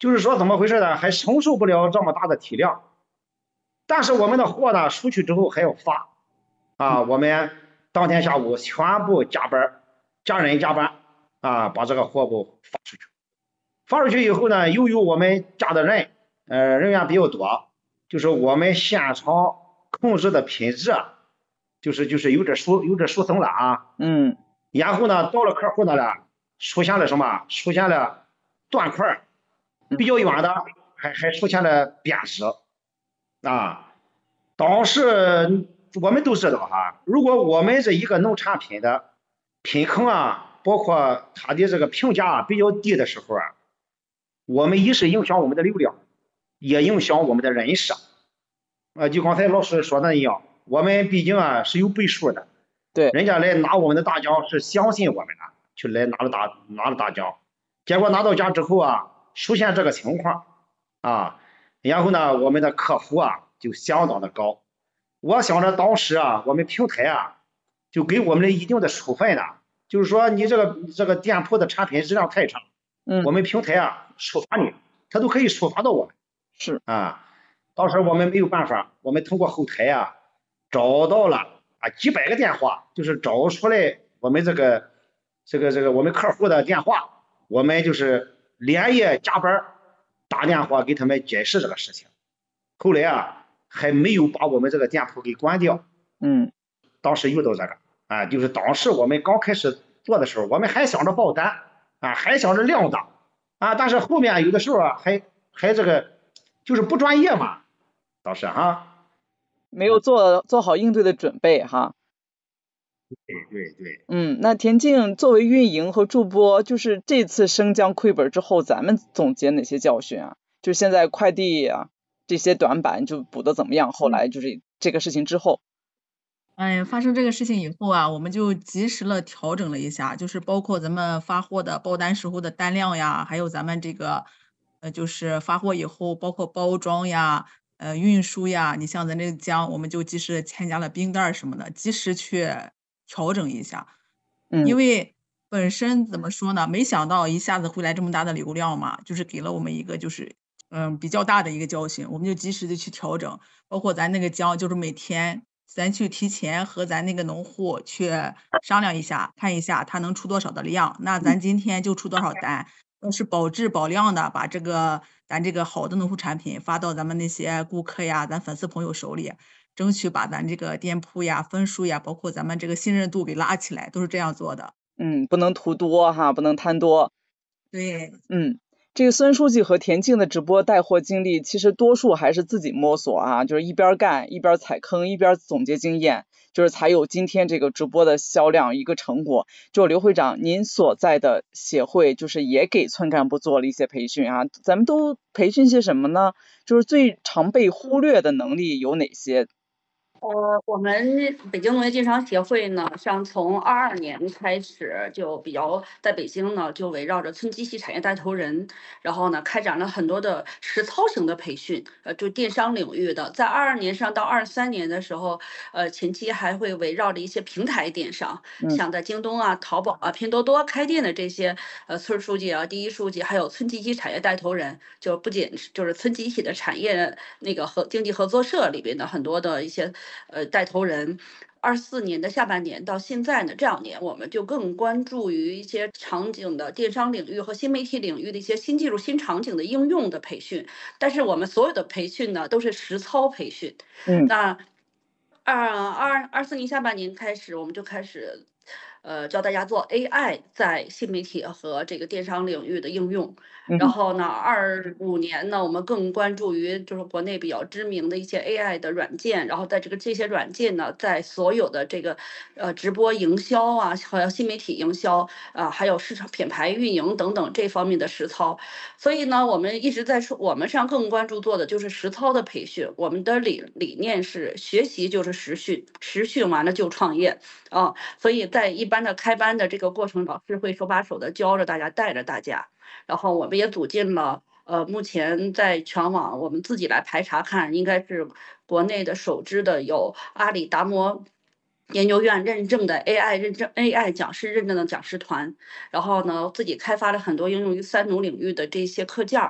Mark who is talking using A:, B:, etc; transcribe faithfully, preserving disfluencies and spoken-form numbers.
A: 就是说怎么回事呢？还承受不了这么大的体量，但是我们的货呢出去之后还要发啊，我们当天下午全部加班，加人加班啊，把这个货物发出去。发出去以后呢，由于我们加的人，呃，人员比较多，就是我们现场控制的品质啊，就是就是有点疏有点疏松了啊。
B: 嗯，
A: 然后呢，到了客户那了，出现了什么？出现了断块，比较远的还还出现了贬值啊。当时我们都知道哈，如果我们这一个农产品的品控啊，包括它的这个评价啊比较低的时候啊，我们一是影响我们的流量，也影响我们的人设。啊，就刚才老师说的一样，我们毕竟啊是有倍数的，
B: 对，
A: 人家来拿我们的大奖是相信我们的，去来拿了大拿了大奖，结果拿到家之后啊，出现这个情况啊，然后呢，我们的客服啊就相当的高。我想着当时啊，我们平台啊就给我们的一定的处分呢，就是说你这个这个店铺的产品质量太差，
B: 嗯，
A: 我们平台啊处罚你，他都可以处罚到我们
B: 是，
A: 啊。当时我们没有办法，我们通过后台啊找到了啊几百个电话，就是找出来我们这个这个这个我们客户的电话，我们就是连夜加班打电话给他们解释这个事情。后来啊还没有把我们这个店铺给关掉。
B: 嗯，
A: 当时遇到这个啊，就是当时我们刚开始做的时候，我们还想着爆单啊，还想着量大啊，但是后面有的时候啊还还这个就是不专业嘛，倒是哈。
B: 没有做做好应对的准备哈。
A: 对对对。
B: 嗯，那田径作为运营和助播，就是这次生姜亏本之后，咱们总结哪些教训啊？就现在快递啊这些短板就补的怎么样？后来就是这个事情之后，
C: 哎，发生这个事情以后啊，我们就及时了调整了一下，就是包括咱们发货的包单时候的单量呀，还有咱们这个，呃，就是发货以后，包括包装呀，呃，运输呀，你像咱这个姜，我们就及时地添加了冰袋儿什么的，及时去调整一下。因
B: 嗯，
C: 为本身怎么说呢，没想到一下子会来这么大的流量嘛，就是给了我们一个就是，嗯，比较大的一个教训，我们就及时地去调整。包括咱那个姜，就是每天咱去提前和咱那个农户去商量一下，看一下他能出多少的量，那咱今天就出多少单，要是保质保量的把这个咱这个好的农副产品发到咱们那些顾客呀，咱粉丝朋友手里，争取把咱这个店铺呀、分数呀，包括咱们这个信任度给拉起来，都是这样做的。
B: 嗯，不能图多哈，不能贪多。
C: 对。
B: 嗯，这个孙书记和田径的直播带货经历，其实多数还是自己摸索啊，就是一边干一边踩坑，一边总结经验，就是才有今天这个直播的销量一个成果。就刘会长，您所在的协会就是也给村干部做了一些培训啊，咱们都培训些什么呢？就是最常被忽略的能力有哪些？
D: 呃，我们北京农业经商协会呢，像从二二年开始就比较在北京呢，就围绕着村机器产业带头人，然后呢，开展了很多的实操型的培训，呃，就电商领域的。在二二年上到二三年的时候，呃，前期还会围绕着一些平台电商，
B: 嗯
D: 像在京东啊、淘宝啊、拼多多开店的这些呃村书记啊、第一书记，还有村机器产业带头人，就不仅是就是村集体的产业那个和经济合作社里边的很多的一些呃带头人。二四年的下半年到现在呢，这两年我们就更关注于一些场景的电商领域和新媒体领域的一些新技术、新场景的应用的培训。但是我们所有的培训呢，都是实操培训。
B: 嗯
D: 那二二二四年下半年开始，我们就开始，呃，教大家做 A I 在新媒体和这个电商领域的应用。然
B: 嗯
D: 后呢，二五年呢，我们更关注于就是国内比较知名的一些 A I 的软件，然后在这个这些软件呢，在所有的这个呃直播营销啊，和新媒体营销啊，还有市场品牌运营等等这方面的实操。所以呢，我们一直在说，我们实际上更关注做的就是实操的培训。我们的理理念是学习就是实训，实训完了就创业啊。所以在一般的开班的这个过程，老师会手把手的教着大家，带着大家。然后我们也组建了，呃，目前在全网我们自己来排查看，应该是国内的首支的有阿里达摩研究院认证的 A I 认证 A I 讲师认证的讲师团，然后呢，自己开发了很多应用于三农领域的这些课件儿。